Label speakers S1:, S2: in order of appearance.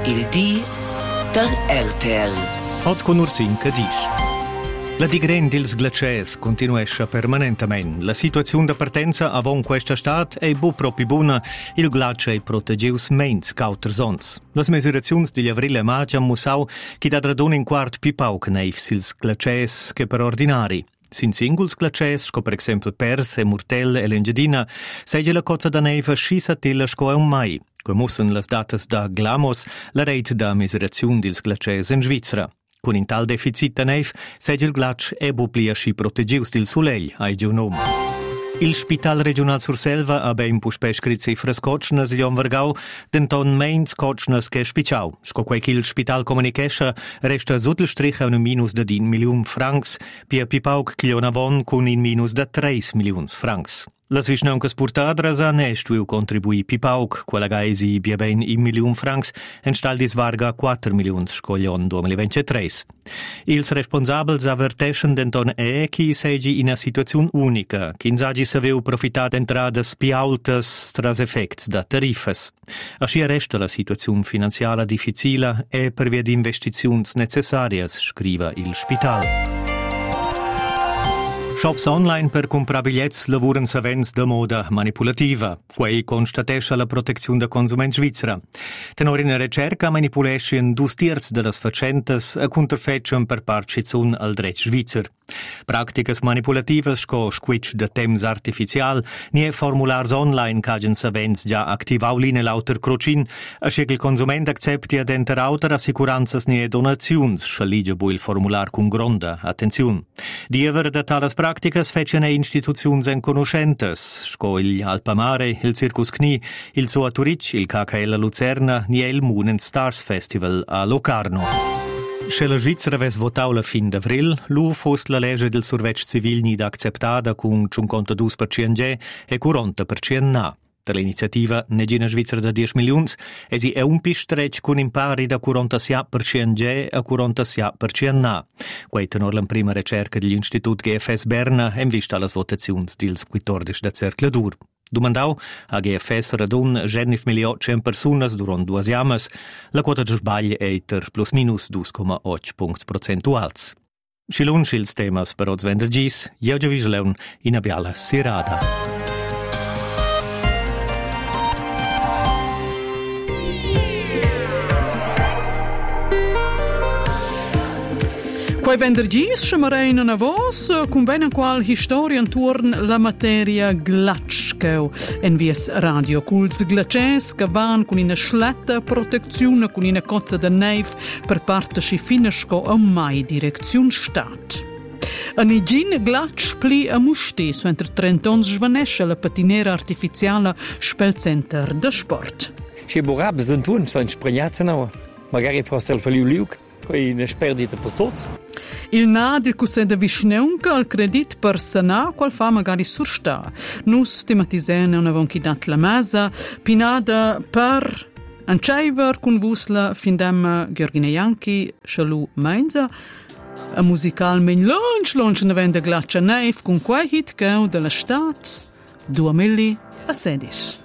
S1: Il di der RTL.
S2: Oggi con Ursin che dice. La digren dils glaciers continuesce permanentemente. La situazione di partenza avon questa stat è proprio buona. Il glacier è proteggius mens cauter sons. Las misurazioni di avril e maggio hanno musau che da radon in quart più pauc neif sils glaciers che per ordinari. Sin singuls glaciers, come per esempio Pers e Murtel e l'Engiadina, segue la cozza da neve scissa tella sco un mai. Come mostrano le datas da Glamos, la rete da misurazione dils glaciers in Svizzera. Con in tal deficit da neve, segue il glac e bupliasci proteggius dil soleil, ai giunom. Il Spital Regional Surselva ha ben puspescrit cifras cotschnas Lion Vargau, denton meins cotschnas che spiciau. Sco quei il Spital comunicescha resta sotto stricha un minus da 10 milioni francs, pia pipauc chilionavon con in minus da 3 milioni francs. La svisnauncas purtadras han estuiu contribui pipauc, quella gaisi bia ben 1 milion francs, en staldis varga 4 milions scoglion 2023. Ils responsabels averteschen denton chi segi in a situazione unica, ch'ins hagi saveu profitat entradas piaultas tras effects da tarifas. Ascia resta la situazione finanziaria difficile e per via di investiziuns necessarias, scriva il Spital. Shops online per comprar biglietti lavorano savens da moda manipulativa. Quei constatesce la protezione da consument svizzera. Tenor in ricerca manipulescien 2/3 delle facentas a contraffeccion per parcizun al dret svizzer. Practicas manipulativas sco squitch de temps artificial, nie formulars online cagen savens già activau line lauter crocin, a che il consument accepti ad enter auter assicuranzas nie donaziuns, schalige bu il formular con gronda attenziun. Diever de talas practicas fecen e instituziuns en conoscentes, sco il Alpamare, il Circus Knie, il Zoo a Turic, il KKL a Luzerna, nie il Moon and Stars Festival a Locarno. Se la Svizzera ves votau la fin d'avril, lu fost la legge del survetg civil nida acceptada con 52% G e 40% na. Per l'iniziativa Negina Svizzera da 10 milioni, esi è un pistrecc con impari da 46% G a 46% na. Quei tenor la prima ricerca dell'Institut GFS Berna in vista alle votazioni dils 14 da cercladur. Domandau a GFS radun 9.800 personas durant 2 jamas, la quota de sbagli è ter plus minus 2,8 punts percentuals. Schilun schils temas per oz vendergis, io già visleun in abiala sirada.
S3: Quai vendergis schamereinen a vos, cum bene qual historia intorn la materia glatschkeu. En vies radio culs glaces che van con una schletta protezione con una cozza de neif per parte schi finesco a mai direziun stat. A Negin glatsch pli a musti su entre 30 ans svanesce la patinera artificiale spelcenter de sport.
S4: Se borabs d'entun sono spregnazza no, magari forse il faliu liuc. Una sperdita per tutti.
S3: Il nadil cusse da visneunca al credit per sana qual fa magari sursta. Nus tematizene una vonchidat la masa, pinada per Anceiver con vusla findem Georgine Janki, Chalu Mainza, a musical men lunch na vende glaccia neif con quei hit gau della stat 2016.